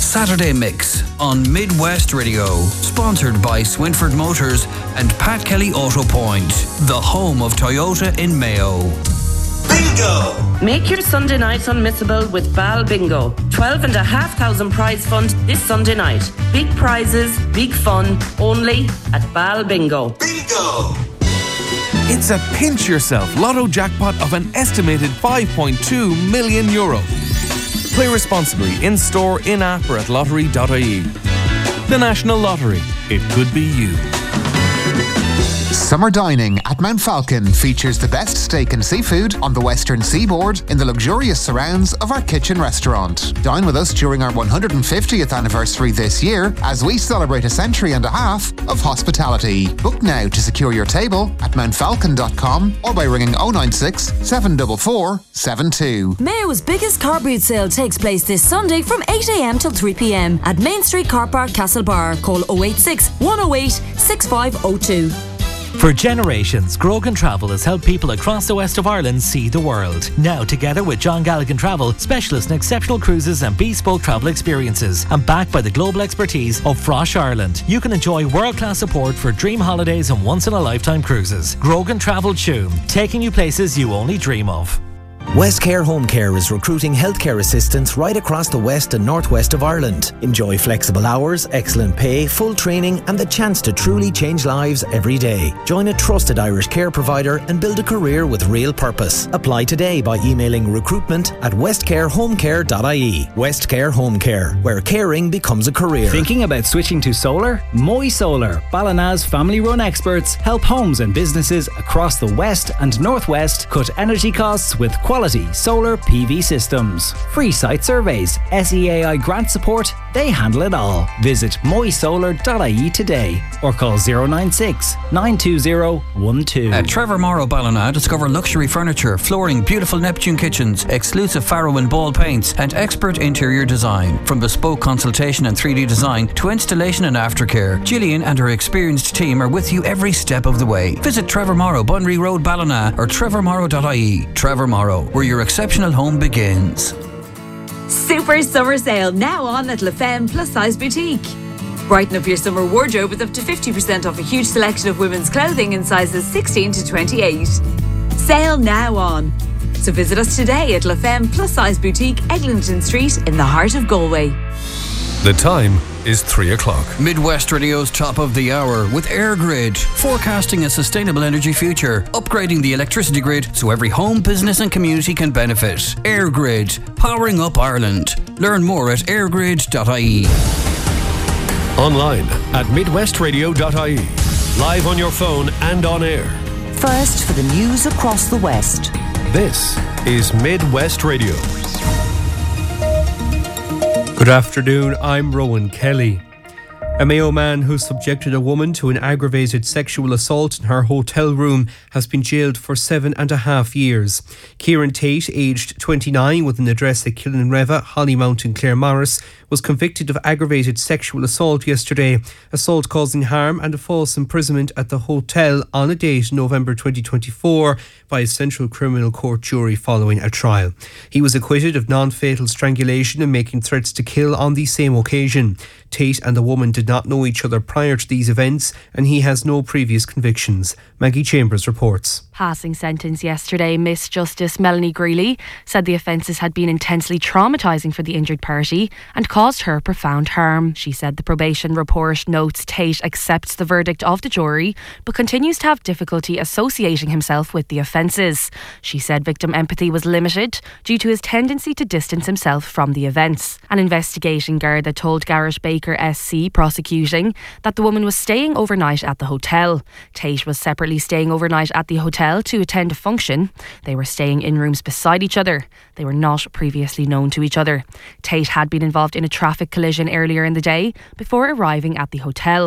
Saturday Mix on Midwest Radio. Sponsored by Swinford Motors and Pat Kelly Auto Point, the home of Toyota in Mayo. Bingo! Make your Sunday night unmissable with Bal Bingo. 12,500 prize fund this Sunday night. Big prizes, big fun, only at Bal Bingo. Bingo! It's a pinch yourself lotto jackpot of an estimated €5.2 million. Play responsibly in store, in app or at lottery.ie. The National Lottery. It could be you. Summer dining at Mount Falcon features the best steak and seafood on the western seaboard in the luxurious surrounds of our kitchen restaurant. Dine with us during our 150th anniversary this year as we celebrate a century and a half of hospitality. Book now to secure your table at mountfalcon.com or by ringing 096 744 72. Mayo's biggest car boot sale takes place this Sunday from 8 a.m. till 3 p.m. at Main Street Car Park, Castlebar. Call 086 108 6502. For generations, Grogan Travel has helped people across the west of Ireland see the world. Now, together with John Galligan Travel, specialist in exceptional cruises and bespoke travel experiences, and backed by the global expertise of Frosh Ireland, you can enjoy world-class support for dream holidays and once-in-a-lifetime cruises. Grogan Travel Tuam, taking you places you only dream of. Westcare Home Care is recruiting healthcare assistants right across the west and northwest of Ireland. Enjoy flexible hours, excellent pay, full training and the chance to truly change lives every day. Join a trusted Irish care provider and build a career with real purpose. Apply today by emailing recruitment@westcarehomecare.ie. Westcare Home Care, where caring becomes a career. Thinking about switching to solar? Moy Solar, Ballina's family-run experts, help homes and businesses across the west and northwest cut energy costs with quality solar PV systems. Free site surveys, SEAI grant support, they handle it all. Visit moysolar.ie today or call 096 920 12. At Trevor Morrow Ballina, discover luxury furniture, flooring, beautiful Neptune kitchens, exclusive Faro and Ball paints and expert interior design. From bespoke consultation and 3D design to installation and aftercare, Gillian and her experienced team are with you every step of the way. Visit Trevor Morrow, Bunry Road, Ballina or trevormorrow.ie. Trevor Morrow, where your exceptional home begins. Super summer sale now on at La Femme Plus Size Boutique. Brighten up your summer wardrobe with up to 50% off a huge selection of women's clothing in sizes 16 to 28. Sale now on. So visit us today at La Femme Plus Size Boutique, Eglinton Street in the heart of Galway. The time is 3 o'clock. Midwest Radio's top of the hour with EirGrid, forecasting a sustainable energy future, upgrading the electricity grid so every home, business and community can benefit. EirGrid, powering up Ireland. Learn more at airgrid.ie. Online at midwestradio.ie. Live on your phone and on air. First for the news across the West. This is Midwest Radio. Good afternoon, I'm Rowan Kelly. A Mayo man who subjected a woman to an aggravated sexual assault in her hotel room has been jailed for 7.5 years. Kieran Tate, aged 29, with an address at Killinreva, Hollymount in Claremorris, was convicted of aggravated sexual assault yesterday, assault causing harm and a false imprisonment at the hotel on a date in November 2024 by a Central Criminal Court jury following a trial. He was acquitted of non-fatal strangulation and making threats to kill on the same occasion. Tate and the woman did not know each other prior to these events and he has no previous convictions. Maggie Chambers reports. Passing sentence yesterday, Miss Justice Melanie Greeley said the offences had been intensely traumatising for the injured party and caused her profound harm. She said the probation report notes Tate accepts the verdict of the jury but continues to have difficulty associating himself with the offences. She said victim empathy was limited due to his tendency to distance himself from the events. An investigating Garda told Garrett Baker SC prosecuting that the woman was staying overnight at the hotel. Tate was separately staying overnight at the hotel to attend a function. They were staying in rooms beside each other. They were not previously known to each other. Tate had been involved in a traffic collision earlier in the day before arriving at the hotel.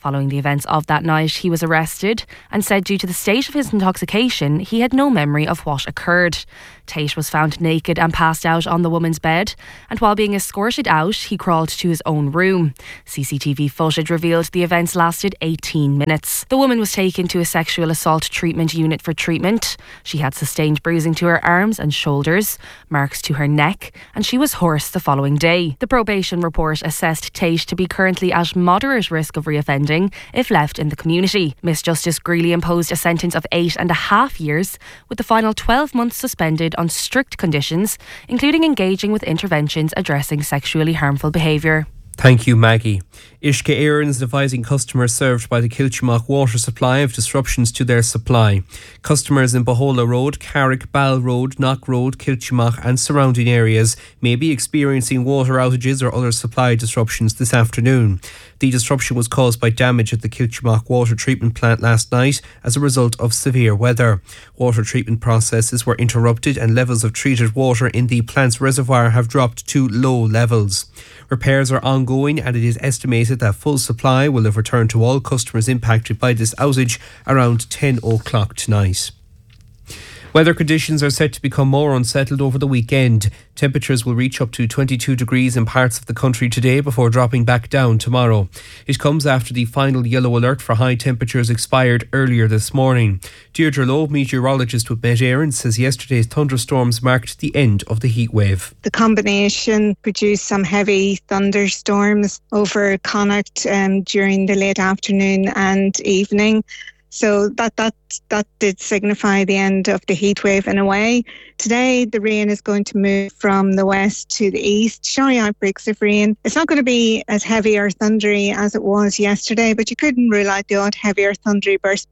Following the events of that night, he was arrested and said due to the state of his intoxication, he had no memory of what occurred. Tate was found naked and passed out on the woman's bed, and while being escorted out, he crawled to his own room. CCTV footage revealed the events lasted 18 minutes. The woman was taken to a sexual assault treatment unit for treatment. She had sustained bruising to her arms and shoulders, marks to her neck, and she was hoarse the following day. The probation report assessed Tate to be currently at moderate risk of reoffending if left in the community. Miss Justice Greeley imposed a sentence of 8.5 years, with the final 12 months suspended on strict conditions, including engaging with interventions addressing sexually harmful behaviour. Thank you, Maggie. Uisce Éireann's advising customers served by the Kiltimagh water supply of disruptions to their supply. Customers in Bohola Road, Carrick, Ball Road, Knock Road, Kiltimagh and surrounding areas may be experiencing water outages or other supply disruptions this afternoon. The disruption was caused by damage at the Kiltimagh water treatment plant last night as a result of severe weather. Water treatment processes were interrupted and levels of treated water in the plant's reservoir have dropped to low levels. Repairs are ongoing and it is estimated that full supply will have returned to all customers impacted by this outage around 10 o'clock tonight. Weather conditions are set to become more unsettled over the weekend. Temperatures will reach up to 22 degrees in parts of the country today before dropping back down tomorrow. It comes after the final yellow alert for high temperatures expired earlier this morning. Deirdre Lowe, meteorologist with Met Éireann, says yesterday's thunderstorms marked the end of the heat wave. The combination produced some heavy thunderstorms over Connacht during the late afternoon and evening. So that did signify the end of the heat wave in a way. Today, the rain is going to move from the west to the east, showing outbreaks of rain. It's not going to be as heavy or thundery as it was yesterday, but you couldn't rule out the odd heavy or thundery burst.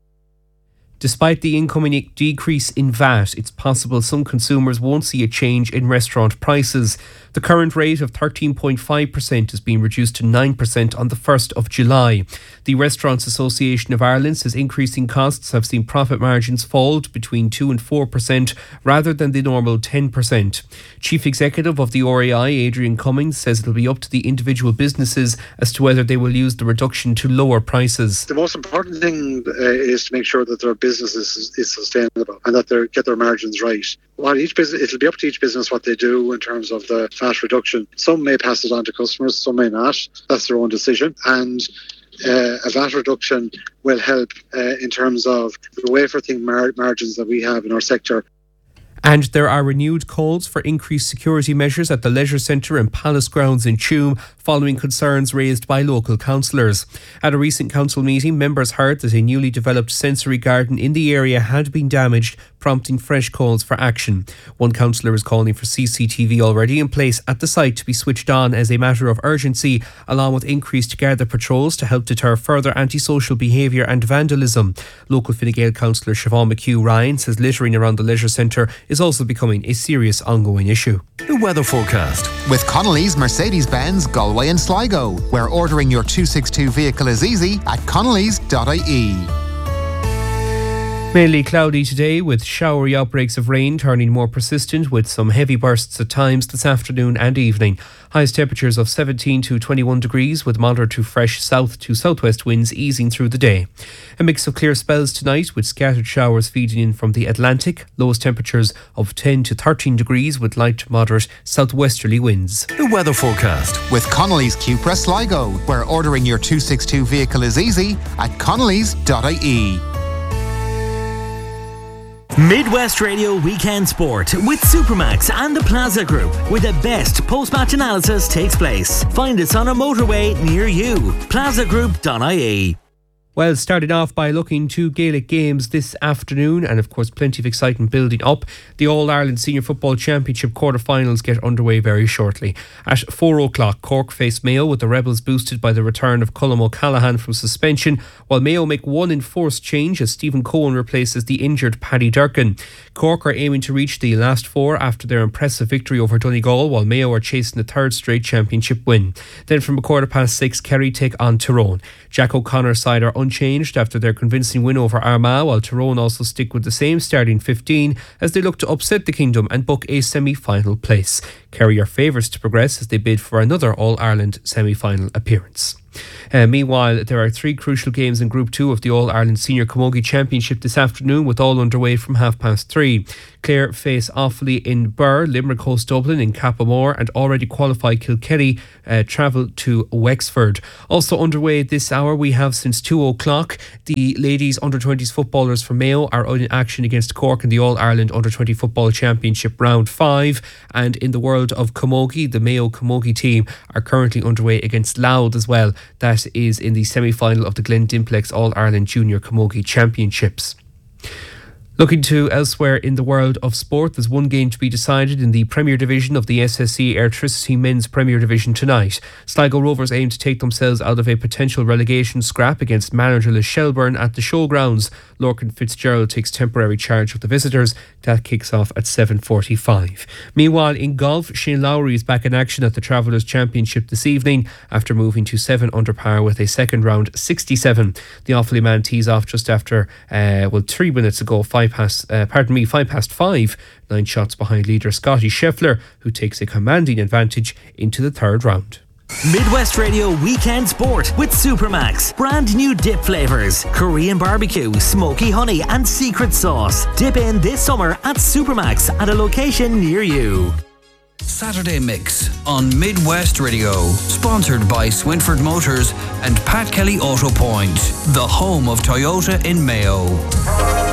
Despite the incoming decrease in VAT, it's possible some consumers won't see a change in restaurant prices. The current rate of 13.5% is being reduced to 9% on the 1st of July. The Restaurants Association of Ireland says increasing costs have seen profit margins fall between 2 and 4% rather than the normal 10%. Chief Executive of the RAI, Adrian Cummings, says it'll be up to the individual businesses as to whether they will use the reduction to lower prices. The most important thing is to make sure that their business is sustainable and that they get their margins right. Well, it'll be up to each business what they do in terms of the VAT reduction. Some may pass it on to customers, some may not. That's their own decision. And a VAT reduction will help in terms of the wafer-thin margins that we have in our sector. And there are renewed calls for increased security measures at the Leisure Centre and Palace Grounds in Tuam following concerns raised by local councillors. At a recent council meeting, members heard that a newly developed sensory garden in the area had been damaged, prompting fresh calls for action. One councillor is calling for CCTV already in place at the site to be switched on as a matter of urgency, along with increased Garda patrols to help deter further antisocial behaviour and vandalism. Local Fine Gael councillor Siobhan McHugh-Ryan says littering around the Leisure Centre is also becoming a serious ongoing issue. The weather forecast. With Connolly's Mercedes-Benz Galway and Sligo, where ordering your 262 vehicle is easy at connellys.ie. Mainly cloudy today with showery outbreaks of rain turning more persistent with some heavy bursts at times this afternoon and evening. Highest temperatures of 17 to 21 degrees with moderate to fresh south to southwest winds easing through the day. A mix of clear spells tonight with scattered showers feeding in from the Atlantic. Lowest temperatures of 10 to 13 degrees with light to moderate southwesterly winds. The weather forecast. With Connolly's Cupra Sligo, where ordering your 262 vehicle is easy at connellys.ie. Midwest Radio Weekend Sport with Supermax and the Plaza Group, where the best post-match analysis takes place. Find us on a motorway near you. plazagroup.ie. Well, starting off by looking to Gaelic games this afternoon and of course plenty of excitement building up. The All-Ireland Senior Football Championship quarter-finals get underway very shortly. At 4 o'clock, Cork face Mayo with the Rebels boosted by the return of Colm O'Callaghan from suspension, while Mayo make one enforced change as Stephen Cohen replaces the injured Paddy Durkin. Cork are aiming to reach the last four after their impressive victory over Donegal, while Mayo are chasing a third straight championship win. Then from 6:15, Kerry take on Tyrone. Jack O'Connor's side are unchanged after their convincing win over Armagh, while Tyrone also stick with the same starting 15 as they look to upset the Kingdom and book a semi-final place. Kerry are favourites to progress as they bid for another All-Ireland semi-final appearance. Meanwhile, there are 3 crucial games in Group 2 of the All-Ireland Senior Camogie Championship this afternoon, with all underway from 3:30. Clare face Offaly in Birr, Limerick host Dublin in Cappamore, and already qualified Kilkenny travel to Wexford. Also underway this hour, we have since 2 o'clock, the ladies under-20s footballers from Mayo are in action against Cork in the All-Ireland Under-20 Football Championship Round 5. And in the world of camogie, the Mayo camogie team are currently underway against Louth as well. That is in the semi-final of the Glen Dimplex All-Ireland Junior Camogie Championships. Looking to elsewhere in the world of sport, there's one game to be decided in the Premier Division of the SSE Airtricity Men's Premier Division tonight. Sligo Rovers aim to take themselves out of a potential relegation scrap against managerless Shelbourne at the showgrounds. Lorcan Fitzgerald takes temporary charge of the visitors. That kicks off at 7:45. Meanwhile, in golf, Shane Lowry is back in action at the Travellers Championship this evening after moving to 7 under par with a second round 67. The Offaly man tees off just after 3 minutes ago, 5 past 5, 9 shots behind leader Scotty Scheffler, who takes a commanding advantage into the third round. Midwest Radio Weekend Sport with Supermax. Brand new dip flavours: Korean barbecue, smoky honey and secret sauce. Dip in this summer at Supermax at a location near you. Saturday Mix on Midwest Radio, sponsored by Swinford Motors and Pat Kelly Auto Point, the home of Toyota in Mayo.